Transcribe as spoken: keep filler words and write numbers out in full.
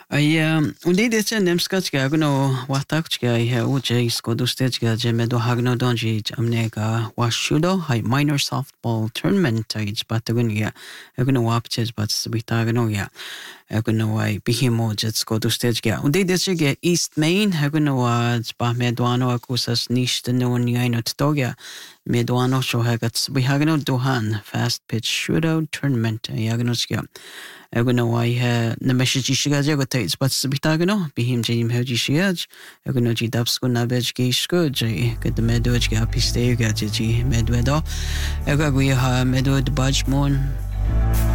Ai, undi de chen nemska chga gno watak chga he uje skodu stage ga je medo hagno donji amne ga washudo hai minor softball tournament tage batagun ya gno wapches but sbita gno ya gno ai bihimo jet skodu stage ga undi de chga East Main gno wa ba medwano akusas nish de no ni no ttoga medwano sho hagat bihagno dohan fast pitch shootout tournament ya gno chga Egno wai ha na message shiga jago tates but sbitagno bihim jim hoji shigaj egno ji dabsko na bej ge sko je get the medoj ga piste ga ji medwedo ega gwi ha medod bajmon